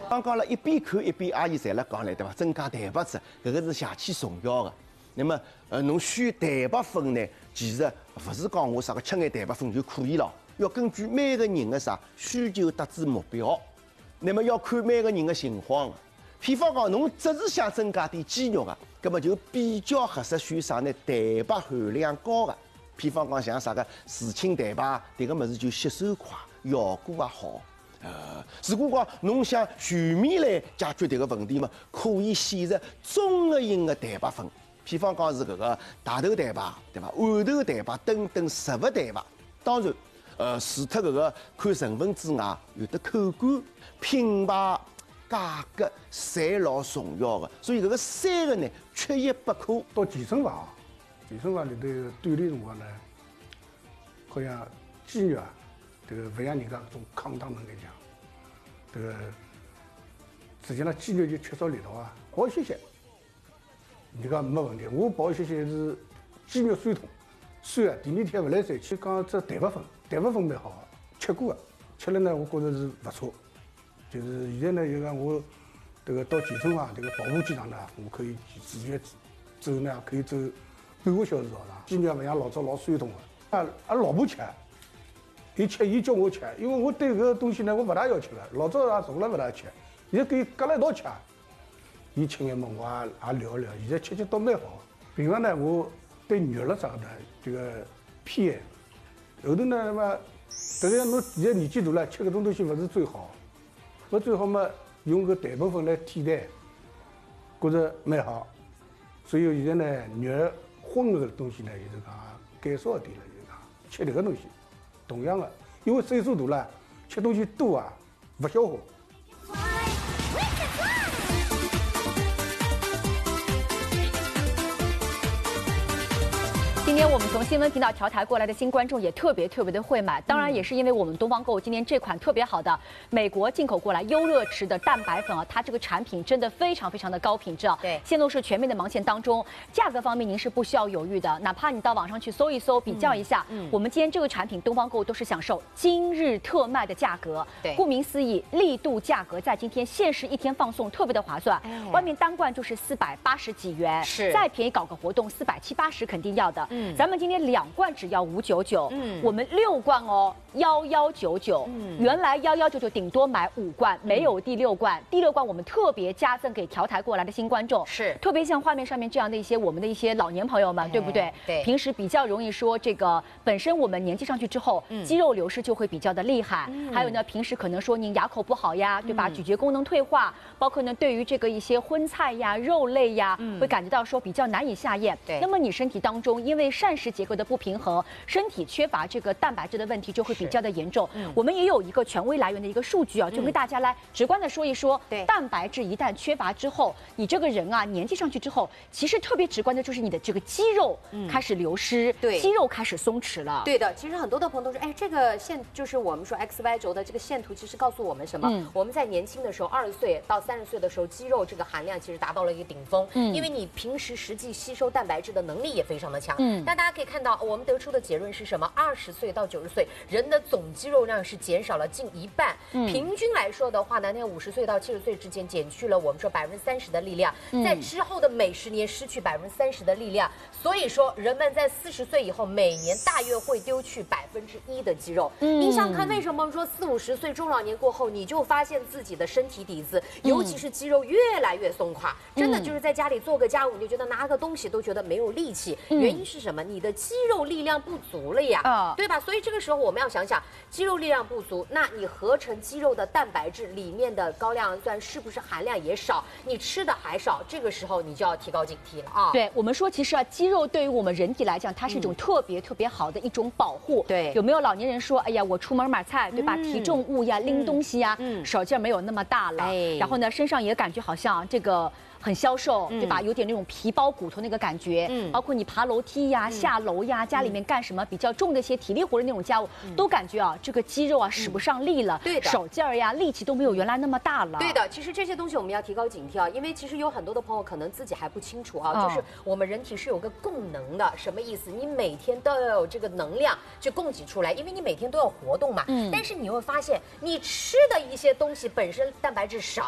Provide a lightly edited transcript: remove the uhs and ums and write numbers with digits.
刚刚了一边看一边阿姨侪辣讲了，对伐？增加蛋白质，搿个是邪气重要的。那么侬选蛋白粉呢，其实勿是讲我啥个吃眼蛋白粉就可以了，要根据每个人的啥需求达至目标。那么要看每个人的情况。譬方讲，侬只是想增加点肌肉啊，葛么就比较合适选啥呢？蛋白含量高的。譬方讲像啥个乳清蛋白，迭个物事就吸收快，效果也好。如果讲侬想全面来解决迭个问题嘛，可以选择综合型的蛋白粉，譬方讲是搿个大豆蛋白，对伐？豌豆蛋白等等植物蛋白。当然，除脱搿个看成分之外，有的口感、品牌、价格，侪老重要的。所以搿个三个呢，缺一不可。 到健身房里头锻炼辰光呢，好像肌肉啊，这个不像人家搿种抗打能力强。这个实际上肌肉就缺少力道啊，好歇歇，人家没问题。我跑歇歇是肌肉酸痛，酸啊，第二天不来三去。讲这蛋白粉蛮好，吃过的，吃了呢，我觉着是不错。就是现在呢，就讲我这个到健身房这个跑步机上呢，我可以自觉走呢，可以走半个小时早上，肌肉不像老早老酸痛的。俺老婆吃。伊叫我吃，因为我对搿个东西呢，我勿大要吃了。老早也从来勿大吃，现在跟伊隔了一道吃。伊吃眼么，我也聊聊。现在吃倒蛮好。平常呢，我对肉了啥的这个偏爱。后头呢嘛，但是侬现在年纪大了，吃搿种东西勿是最好。勿最好嘛，用搿蛋白粉来替代，觉着蛮好。所以现在呢，肉荤个东西呢，就是讲减少一点了，就是讲吃迭个东西。同样的，因为岁数大了，吃东西多啊，不消化。 今天我们从新闻频道调台过来的新观众也特别的会买，当然也是因为我们东方购今天这款特别好的美国进口过来优乐池的蛋白粉啊，它这个产品真的非常的高品质啊。 对， 现在都是全面的盲线当中，价格方面您是不需要犹豫的，哪怕你到网上去搜一搜，比较一下，我们今天这个产品东方购都是享受今日特卖的价格。 对， 顾名思义，力度价格在今天限时1天放送，特别的划算。外面单罐就是480几元， 是再便宜搞个活动470、80肯定要的。咱们今天2罐只要599，我们6罐哦1199，原来1199顶多买5罐，没有第6罐，第6罐我们特别加赠给调台过来的新观众， 是特别像画面上面这样的一些我们的一些老年朋友们，对不对？ 对， 平时比较容易说这个本身我们年纪上去之后，肌肉流失就会比较的厉害，还有呢，平时可能说您牙口不好呀，对吧？咀嚼功能退化，包括呢对于这个一些荤菜呀、肉类呀，会感觉到说比较难以下咽。 对， 那么你身体当中因为膳食结构的不平衡，身体缺乏这个蛋白质的问题就会比较的严重。我们也有一个权威来源的一个数据啊，就跟大家来直观的说一说，蛋白质一旦缺乏之后，你这个人啊年纪上去之后，其实特别直观的就是你的这个肌肉开始流失， 对， 肌肉开始松弛了。 对的，其实很多的朋友都说，哎，这个线就是我们说 XY 轴的这个线图，其实告诉我们什么？我们在年轻的时候，20岁到30岁的时候，肌肉这个含量其实达到了一个顶峰，因为你平时实际吸收蛋白质的能力也非常的强。但大家可以看到，我们得出的结论是什么？20岁到90岁，人的总肌肉量是减少了近1半。平均来说的话呢，那50岁到70岁之间减去了我们说30%的力量，在之后的每10年失去30%的力量。所以说，人们在40岁以后，每年大约会丢去1%的肌肉。你想看为什么说40、50岁中老年过后，你就发现自己的身体底子，尤其是肌肉越来越松垮，真的就是在家里做个家务，你就觉得拿个东西都觉得没有力气。原因是什么？你的肌肉力量不足了呀，对吧？所以这个时候我们要想想，肌肉力量不足，那你合成肌肉的蛋白质里面的高粱氨酸是不是含量也少？你吃的还少，这个时候你就要提高警惕了啊。 对，我们说其实啊，肌肉对于我们人体来讲，它是一种特别好的一种保护。 对， 有没有老年人说，哎呀，我出门买菜，对吧？提重物呀，拎东西呀，手劲没有那么大了，然后呢，身上也感觉好像这个。很消瘦，对吧？有点那种皮包骨头那个感觉，包括你爬楼梯呀、下楼呀，家里面干什么比较重的一些体力活的那种家务，都感觉啊，这个肌肉啊使不上力了， 对的， 手劲儿呀、力气都没有原来那么大了。 对的，其实这些东西我们要提高警惕啊，因为其实有很多的朋友可能自己还不清楚啊，就是我们人体是有个供能的，什么意思？你每天都要有这个能量去供给出来，因为你每天都要活动嘛。但是你会发现，你吃的一些东西本身蛋白质少。